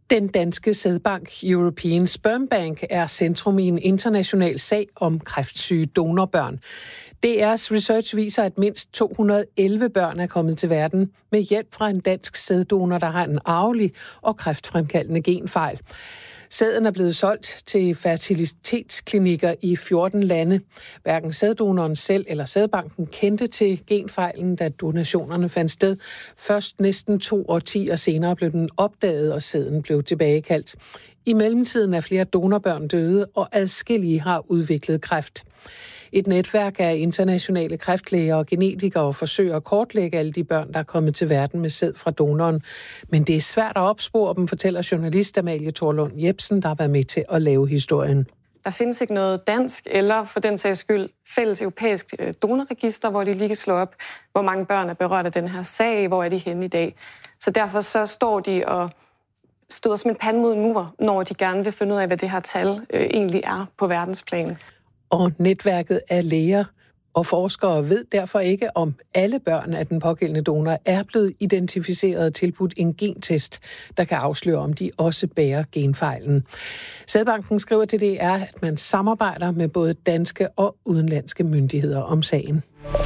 Den danske sædbank European Sperm Bank er centrum i en international sag om kræftsyge donorbørn. DR's research viser, at mindst 211 børn er kommet til verden med hjælp fra en dansk sæddonor, der har en arvelig og kræftfremkaldende genfejl. Sæden er blevet solgt til fertilitetsklinikker i 14 lande. Hverken sæddonoren selv eller sædbanken kendte til genfejlen, da donationerne fandt sted. Først næsten 2 årtier senere blev den opdaget, og sæden blev tilbagekaldt. I mellemtiden er flere donorbørn døde, og adskillige har udviklet kræft. Et netværk af internationale kræftlæger og genetikere forsøger at kortlægge alle de børn, der er kommet til verden med sæd fra donoren. Men det er svært at opspore dem, fortæller journalist Amalie Thorlund Jebsen, der har været med til at lave historien. Der findes ikke noget dansk eller for den sags skyld fælles europæisk donorregister, hvor de lige kan slå op, hvor mange børn er berørt af den her sag, hvor er de henne i dag. Så derfor så står de og støder som en pande mod en mur, når de gerne vil finde ud af, hvad det her tal egentlig er på verdensplan. Og netværket af læger og forskere ved derfor ikke, om alle børn af den pågældende donor er blevet identificeret og tilbudt en gentest, der kan afsløre, om de også bærer genfejlen. Sædbanken skriver til DR, at man samarbejder med både danske og udenlandske myndigheder om sagen.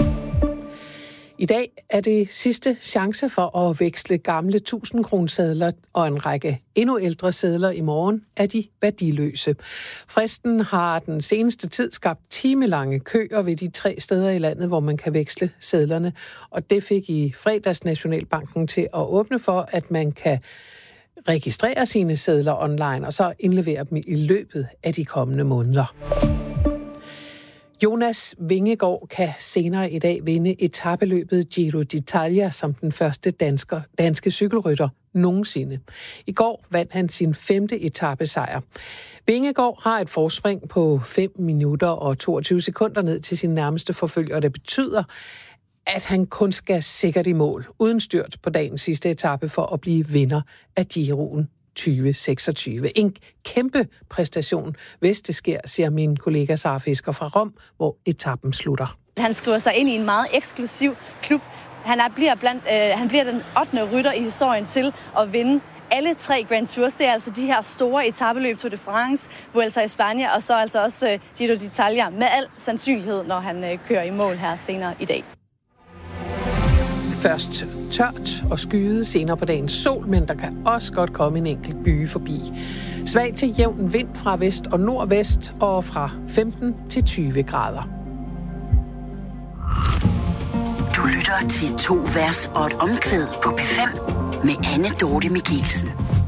I dag er det sidste chance for at veksle gamle 1000-kronesedler og en række endnu ældre sedler. I morgen er de værdiløse. Fristen har den seneste tid skabt timelange køer ved de 3 steder i landet, hvor man kan veksle sedlerne. Og det fik i fredags Nationalbanken til at åbne for, at man kan registrere sine sedler online og så indlevere dem i løbet af de kommende måneder. Jonas Vingegaard kan senere i dag vinde etapeløbet Giro d'Italia som den første danske cykelrytter nogensinde. I går vandt han sin 5. etapesejr. Vingegaard har et forspring på 5 minutter og 22 sekunder ned til sin nærmeste forfølger, og det betyder, at han kun skal sikkert i mål, uden styrt på dagens sidste etape for at blive vinder af Giroen 2026. En kæmpe præstation, hvis det sker, siger min kollega Sara Fisker fra Rom, hvor etappen slutter. Han skriver sig ind i en meget eksklusiv klub. Han bliver den 8. rytter i historien til at vinde alle 3 Grand Tours. Det er altså de her store etapeløb, Tour de France, Vuelta i Spanien, og så altså også Giro d'Italia, med al sandsynlighed, når han kører i mål her senere i dag. Først tørt og skyet, senere på dagen sol, men der kan også godt komme en enkelt byge forbi. Svag til jævn vind fra vest og nordvest og fra 15 til 20 grader. Du lytter til 2 vers og et omkvæd på P5 med Anne Dorte Michelsen.